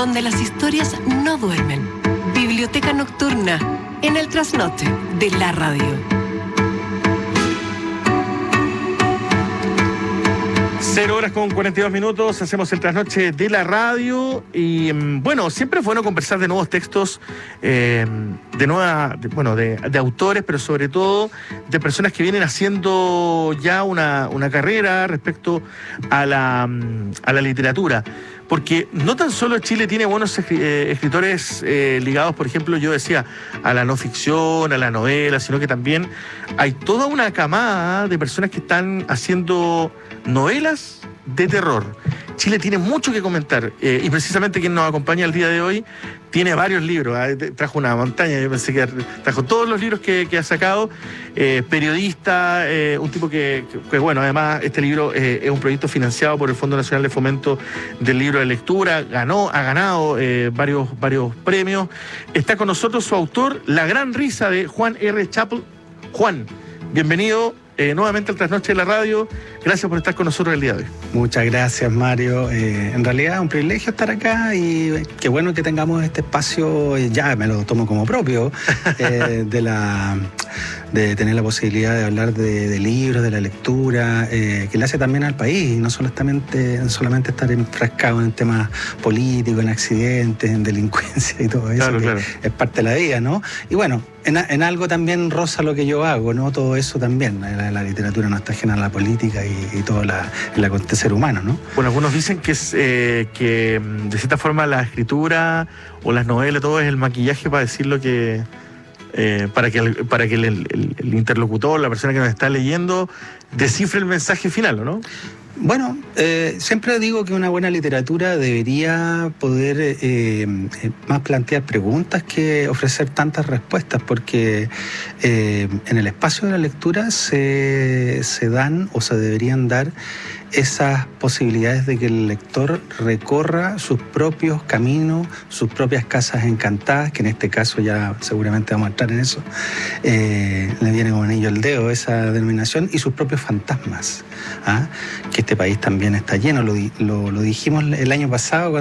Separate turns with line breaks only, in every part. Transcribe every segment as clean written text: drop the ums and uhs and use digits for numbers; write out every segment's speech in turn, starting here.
donde las historias no duermen. Biblioteca Nocturna, en el trasnoche de la radio.
0:42, hacemos el trasnoche de la radio y bueno, siempre es bueno conversar de nuevos textos, de autores, pero sobre todo de personas que vienen haciendo ya una carrera respecto a la literatura. Porque no tan solo Chile tiene buenos escritores ligados, por ejemplo, yo decía, a la no ficción, a la novela, sino que también hay toda una camada de personas que están haciendo novelas de terror. Chile tiene mucho que comentar y precisamente quien nos acompaña el día de hoy tiene varios libros. Trajo una montaña, yo pensé que trajo todos los libros que ha sacado. Periodista, un tipo que bueno, además este libro es un proyecto financiado por el Fondo Nacional de Fomento del Libro de Lectura. Ha ganado varios premios. Está con nosotros su autor, La Gran Risa, de Juan R. Chappell. Juan, bienvenido nuevamente al Trasnoche de la Radio. Gracias por estar con nosotros el día de hoy.
Muchas gracias, Mario. En realidad es un privilegio estar acá y qué bueno que tengamos este espacio, ya me lo tomo como propio, de tener la posibilidad de hablar de libros, de la lectura, que le hace también al país, y no solamente estar enfrascado en temas políticos, en accidentes, en delincuencia y todo eso, claro. Es parte de la vida, ¿no? Y bueno, en algo también roza lo que yo hago, ¿no? Todo eso también, la literatura no está ajena a la política y todo el acontecer humano, ¿no?
Bueno, algunos dicen que de cierta forma la escritura o las novelas, todo es el maquillaje para decir lo que... para que el interlocutor, la persona que nos está leyendo, descifre el mensaje final, ¿no?
Bueno, siempre digo que una buena literatura debería poder más plantear preguntas que ofrecer tantas respuestas, porque en el espacio de la lectura se dan o se deberían dar esas posibilidades de que el lector recorra sus propios caminos, sus propias casas encantadas, que en este caso ya seguramente vamos a entrar en eso, le viene como anillo al dedo esa denominación, y sus propios fantasmas, que este país también está lleno. Lo dijimos el año pasado,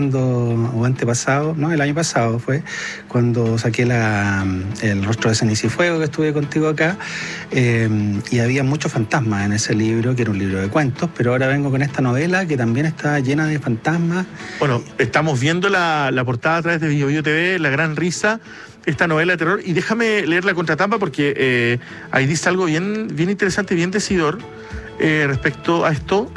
el año pasado fue cuando saqué el Rostro de Ceniza y Fuego, que estuve contigo acá, y había muchos fantasmas en ese libro, que era un libro de cuentos, pero ahora vengo con esta novela que también está llena de fantasmas.
Bueno, estamos viendo la portada a través de BioBio TV, La Gran Risa, esta novela de terror, y déjame leer la contratapa porque ahí dice algo bien interesante, bien decidor respecto a esto.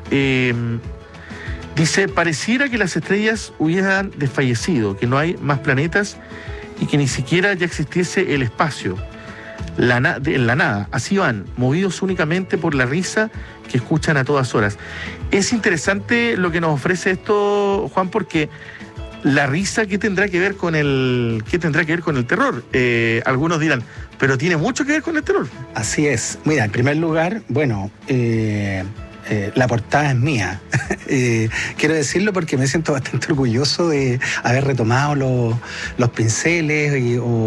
Dice: pareciera que las estrellas hubieran desfallecido, que no hay más planetas y que ni siquiera ya existiese el espacio. En la nada, así van, movidos únicamente por la risa que escuchan a todas horas. Es interesante lo que nos ofrece esto, Juan, porque la risa, ¿qué tendrá que ver con el terror? Algunos dirán, pero tiene mucho que ver con el terror.
Así es. Mira, en primer lugar, bueno, la portada es mía. Quiero decirlo porque me siento bastante orgulloso de haber retomado los pinceles